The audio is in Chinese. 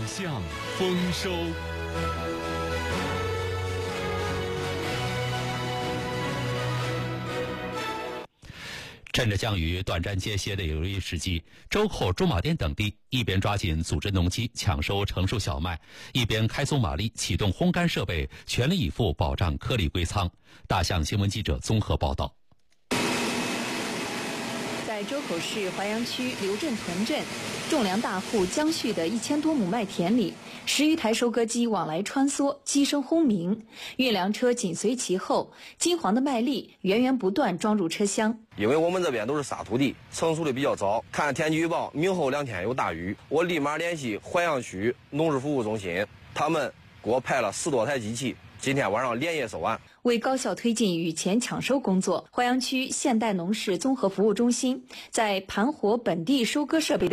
象丰收。趁着降雨短暂间歇的有利时机，周口、驻马店等地一边抓紧组织农机抢收成熟小麦，一边开松马力启动烘干设备，全力以赴保障颗粒归仓。大象新闻记者综合报道。 在周口市淮阳区刘镇屯镇，种粮大户江旭的1000多亩麦田里，10余台收割机往来穿梭，机声轰鸣，运粮车紧随其后，金黄的麦粒源源不断装入车厢。 因为我们这边都是沙土地，成熟的比较早，看天气预报，明后2天有大雨，我立马联系淮阳区农事服务中心，他们给我派了10多台机器，今天晚上连夜收完。 为高效推进雨前抢收工作，淮阳区现代农事综合服务中心在盘活本地收割设备的